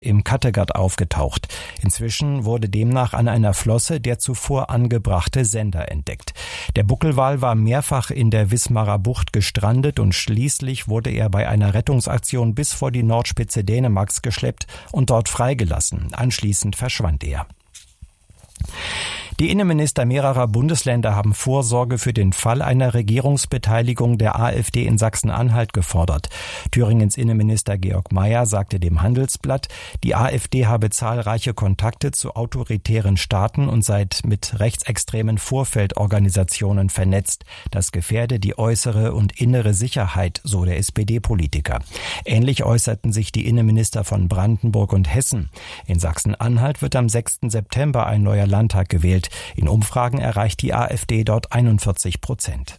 im Kattegat aufgetaucht. Inzwischen wurde demnach an einer Flosse der zuvor angebrachte Sender entdeckt. Der Buckelwal war mehrfach in der Wismarer Bucht gestrandet und schließlich wurde er bei einer Rettungsaktion bis vor die Nordspitze Dänemarks geschleppt und dort freigelassen. Anschließend verschwand er. Die Innenminister mehrerer Bundesländer haben Vorsorge für den Fall einer Regierungsbeteiligung der AfD in Sachsen-Anhalt gefordert. Thüringens Innenminister Georg Mayer sagte dem Handelsblatt, die AfD habe zahlreiche Kontakte zu autoritären Staaten und sei mit rechtsextremen Vorfeldorganisationen vernetzt. Das gefährde die äußere und innere Sicherheit, so der SPD-Politiker. Ähnlich äußerten sich die Innenminister von Brandenburg und Hessen. In Sachsen-Anhalt wird am 6. September ein neuer Landtag gewählt. In Umfragen erreicht die AfD dort 41%.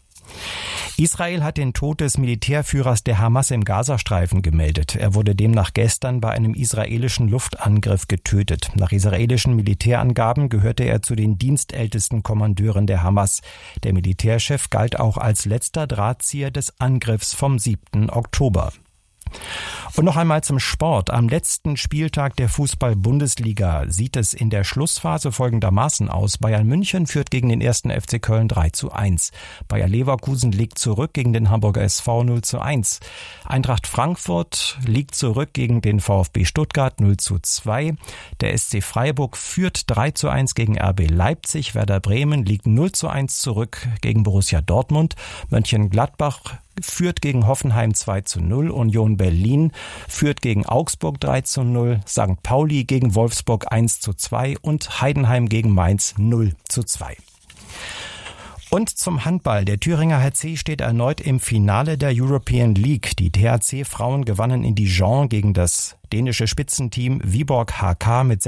Israel hat den Tod des Militärführers der Hamas im Gazastreifen gemeldet. Er wurde demnach gestern bei einem israelischen Luftangriff getötet. Nach israelischen Militärangaben gehörte er zu den dienstältesten Kommandeuren der Hamas. Der Militärchef galt auch als letzter Drahtzieher des Angriffs vom 7. Oktober. Und noch einmal zum Sport. Am letzten Spieltag der Fußball-Bundesliga sieht es in der Schlussphase folgendermaßen aus. Bayern München führt gegen den 1. FC Köln 3:1. Bayer Leverkusen liegt zurück gegen den Hamburger SV 0:1. Eintracht Frankfurt liegt zurück gegen den VfB Stuttgart 0:2. Der SC Freiburg führt 3:1 gegen RB Leipzig. Werder Bremen liegt 0:1 zurück gegen Borussia Dortmund. Mönchengladbach führt gegen Hoffenheim 2:0, Union Berlin führt gegen Augsburg 3:0, St. Pauli gegen Wolfsburg 1:2 und Heidenheim gegen Mainz 0:2. Und zum Handball. Der Thüringer HC steht erneut im Finale der European League. Die THC-Frauen gewannen in Dijon gegen das dänische Spitzenteam Viborg HK mit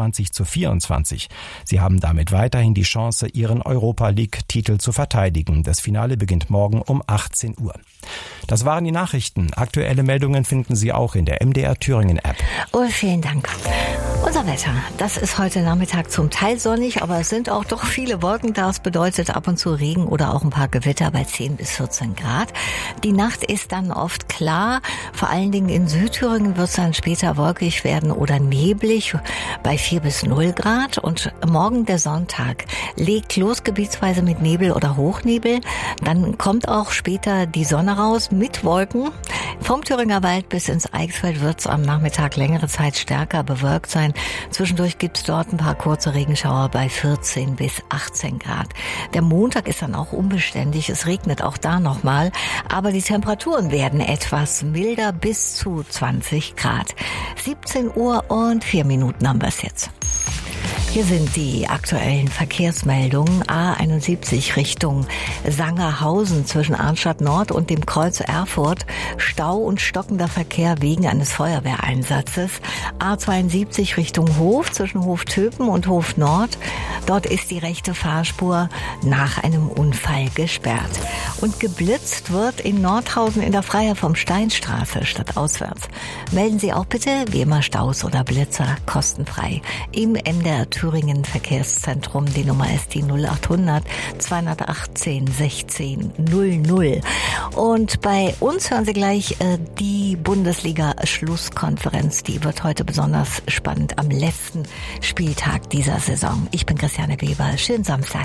26:24. Sie haben damit weiterhin die Chance, ihren Europa-League-Titel zu verteidigen. Das Finale beginnt morgen um 18 Uhr. Das waren die Nachrichten. Aktuelle Meldungen finden Sie auch in der MDR Thüringen-App. Oh, vielen Dank. Unser Wetter, das ist heute Nachmittag zum Teil sonnig, aber es sind auch doch viele Wolken da. Das bedeutet ab und zu Regen oder auch ein paar Gewitter bei 10 bis 14 Grad. Die Nacht ist dann oft klar. Vor allen Dingen in Südthüringen wird es dann später wolkig werden oder neblig bei 4 bis 0 Grad. Und morgen der Sonntag legt los gebietsweise mit Nebel oder Hochnebel. Dann kommt auch später die Sonne raus mit Wolken. Vom Thüringer Wald bis ins Eichsfeld wird es am Nachmittag längere Zeit stärker bewölkt sein. Zwischendurch gibt es dort ein paar kurze Regenschauer bei 14 bis 18 Grad. Der Montag ist dann auch unbeständig. Es regnet auch da nochmal. Aber die Temperaturen werden etwas milder bis zu 20 Grad. 17 Uhr und 4 Minuten haben wir es jetzt. Hier sind die aktuellen Verkehrsmeldungen. A71 Richtung Sangerhausen zwischen Arnstadt Nord und dem Kreuz Erfurt. Stau und stockender Verkehr wegen eines Feuerwehreinsatzes. A72 Richtung Hof zwischen Hoftöpen und Hof Nord. Dort ist die rechte Fahrspur nach einem Unfall gesperrt. Und geblitzt wird in Nordhausen in der Freiherr vom Steinstraße stadtauswärts. Melden Sie auch bitte, wie immer, Staus oder Blitzer kostenfrei im MDR Thüringen Verkehrszentrum. Die Nummer ist die 0800 218 16 00. Und bei uns hören Sie gleich die Bundesliga-Schlusskonferenz. Die wird heute besonders spannend am letzten Spieltag dieser Saison. Ich bin Christiane Weber. Schönen Samstag.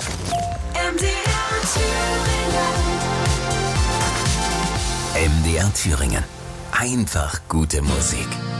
MDR Thüringen. Einfach gute Musik.